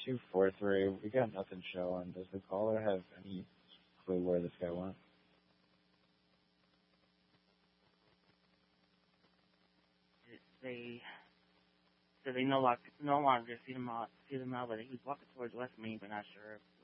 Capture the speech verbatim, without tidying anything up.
two four three. We got nothing showing. Does the caller have any clue where this guy went? They so they no longer no longer see them out see them out, but he's walking towards West Main, but not sure